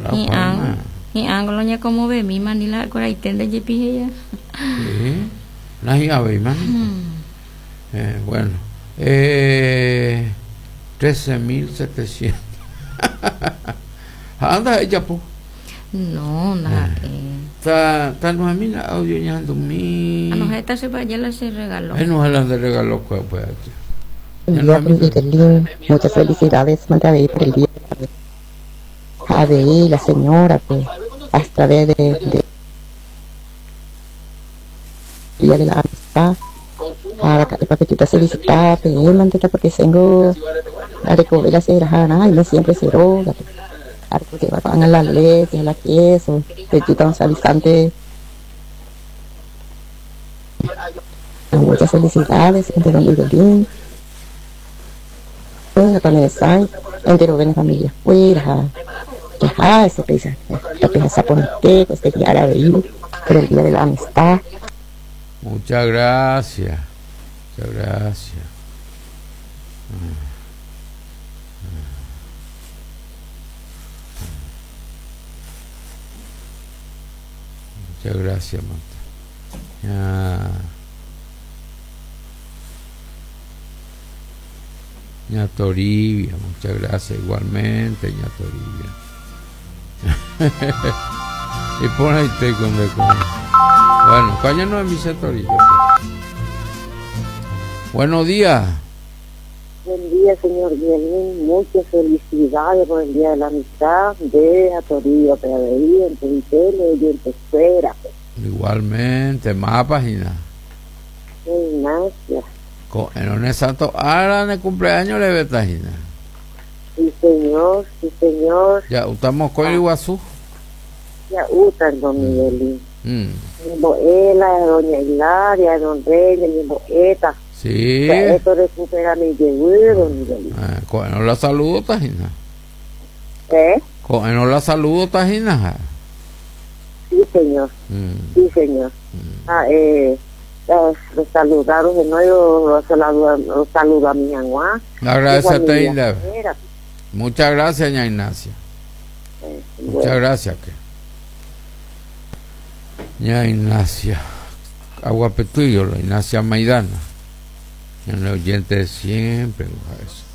y angoloña como ve mi manila cora itende jipija. Sí. Nahi ave man. Bueno. 13.700. Anda ella po. No, nada. Ta no a mí la audio ñando mi. A esta se vaya la se regaló. Nos hablan de regalo pues aquí. Muchas felicidades, Montevideo, por el día. ADI, la señora, pues, hasta de día de la amistad. A la papetita felicitar, manteta porque tengo la recoger la serajana, y no siempre se roga. Que van a la ley, a la queso, que quitan salistante. Muchas felicidades, entero muy bien. La familia está, entero bien la familia. Fuera, ya, ese pesa, la pesa saponete, pues te guiara de ir, por el día de la amistad. Muchas gracias. Muchas gracias. Muchas gracias, Marta. Ña Toribia, muchas gracias igualmente, Ña Toribia. Y por ahí estoy con de comer. Bueno, coño no es mi Toribia. Buenos días. Buen día, señor Guillermín. Muchas felicidades por el Día de la Amistad de Toribia, PADI, en Tele y en Tercera. Igualmente, más página. Gracias. En un exacto, ahora en el cumpleaños le betajina. Sí, señor, sí, señor. Ya, estamos con Iguazú. Ya, usan, don Miguelín. Boela, doña Hilaria, don Reyes, mi boeta. Sí. Esto recupera mi yegüe, don Miguelín. No la saludo, tajina. No la saludo, tajina. Sí, señor. Sí, señor. Los saludaron de nuevo, los saludo a mi mamá. Agradecete, Inda. Muchas gracias, ña Ignacia. Muchas gracias. Ña Ignacia Aguapetuyo, la Ignacia Maidana. En el oyente de siempre, eso.